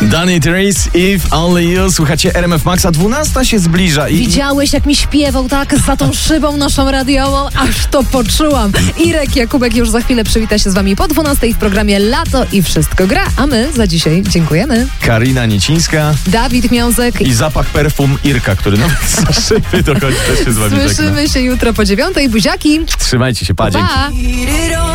Danny Trees, If Only You. Słuchacie RMF Maxa, 12 się zbliża i... Widziałeś, jak mi śpiewał tak za tą szybą naszą radiową? Aż to poczułam. Irek Jakubek już za chwilę przywita się z wami po 12 w programie Lato i Wszystko gra. A my za dzisiaj dziękujemy. Karina Niecińska. Dawid Miązek. I zapach perfum Irka, który nawet za szyby dochodzi, też się z wami żegna. Słyszymy się jutro po 9:00. Buziaki. Trzymajcie się, pa, dzięki. Pa.